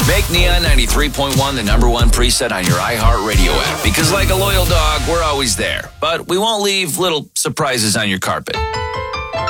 Make Neon 93.1 the number one preset on your iHeartRadio app. Because like a loyal dog, we're always there. But we won't leave little surprises on your carpet.